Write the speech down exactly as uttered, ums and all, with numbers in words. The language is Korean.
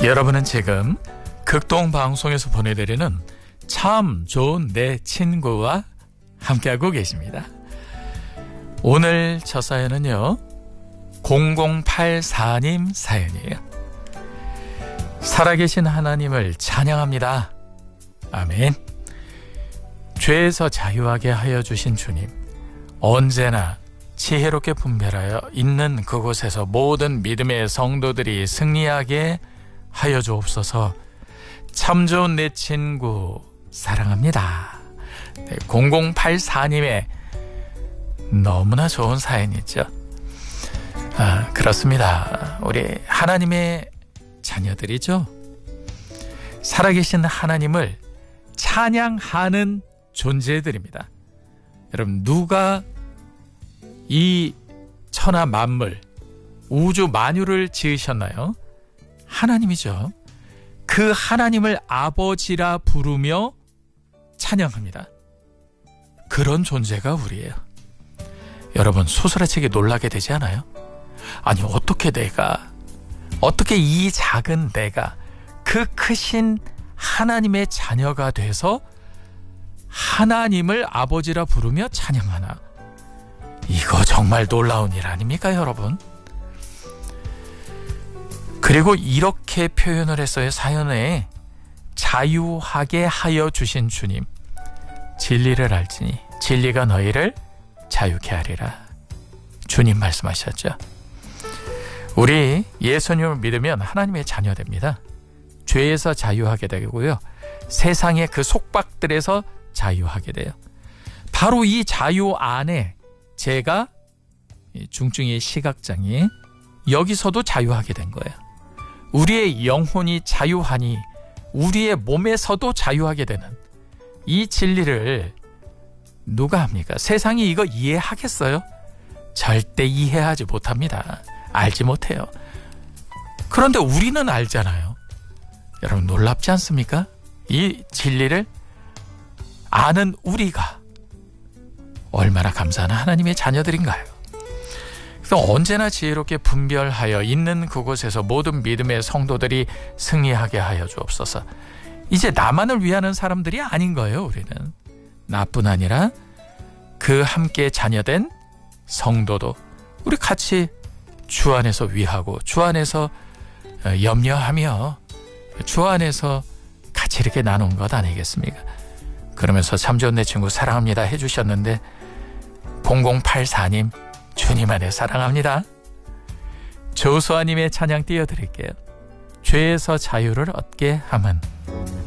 여러분은 지금 극동방송에서 보내드리는 참 좋은 내 친구와 함께하고 계십니다. 오늘 첫 사연은요, 공공팔사 님 사연이에요. 살아계신 하나님을 찬양합니다. 아멘. 죄에서 자유하게 하여 주신 주님, 언제나 지혜롭게 분별하여 있는 그곳에서 모든 믿음의 성도들이 승리하게 하여 주옵소서. 참 좋은 내 친구 사랑합니다. 네, 공공팔사 님의 너무나 좋은 사연이죠. 아, 그렇습니다. 우리 하나님의 자녀들이죠. 살아계신 하나님을 찬양하는 존재들입니다. 여러분, 누가 이 천하 만물, 우주 만유를 지으셨나요? 하나님이죠. 그 하나님을 아버지라 부르며 찬양합니다. 그런 존재가 우리예요. 여러분, 소스라치게 놀라게 되지 않아요? 아니, 어떻게 내가, 어떻게 이 작은 내가 그 크신 하나님의 자녀가 돼서 하나님을 아버지라 부르며 찬양하나? 이거 정말 놀라운 일 아닙니까, 여러분? 그리고 이렇게 표현을 했어요. 사연에 자유하게 하여 주신 주님, 진리를 알지니 진리가 너희를 자유케 하리라. 주님 말씀하셨죠. 우리 예수님을 믿으면 하나님의 자녀 됩니다. 죄에서 자유하게 되고요, 세상의 그 속박들에서 자유하게 돼요. 바로 이 자유 안에 제가 중증의 시각장애, 여기서도 자유하게 된 거예요. 우리의 영혼이 자유하니 우리의 몸에서도 자유하게 되는 이 진리를 누가 합니까? 세상이 이거 이해하겠어요? 절대 이해하지 못합니다. 알지 못해요. 그런데 우리는 알잖아요. 여러분, 놀랍지 않습니까? 이 진리를 아는 우리가 얼마나 감사한 하나님의 자녀들인가요? 그래서 언제나 지혜롭게 분별하여 있는 그곳에서 모든 믿음의 성도들이 승리하게 하여 주옵소서. 이제 나만을 위하는 사람들이 아닌 거예요. 우리는 나뿐 아니라 그 함께 자녀된 성도도 우리 같이 주 안에서 위하고 주 안에서 염려하며 주 안에서 같이 이렇게 나눈 것 아니겠습니까? 그러면서 참 좋은 내 친구 사랑합니다 해주셨는데, 공공팔사 님 주님 안에 사랑합니다. 조수아님의 찬양 띄워드릴게요. 죄에서 자유를 얻게 함은.